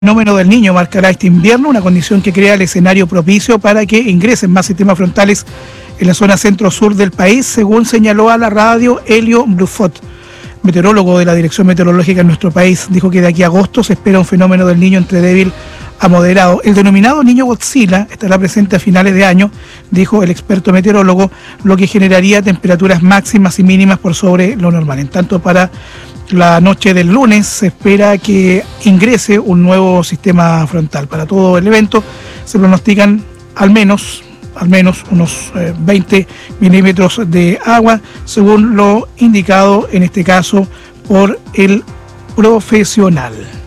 El fenómeno del Niño marcará este invierno, una condición que crea el escenario propicio para que ingresen más sistemas frontales en la zona centro-sur del país, según señaló a la radio Elio Brufot, meteorólogo de la Dirección Meteorológica en nuestro país. Dijo que de aquí a agosto se espera un fenómeno del Niño entre débil a moderado. El denominado Niño Godzilla estará presente a finales de año, dijo el experto meteorólogo, lo que generaría temperaturas máximas y mínimas por sobre lo normal. En tanto, para la noche del lunes se espera que ingrese un nuevo sistema frontal. Para todo el evento se pronostican al menos unos 20 milímetros de agua, según lo indicado en este caso por el profesional.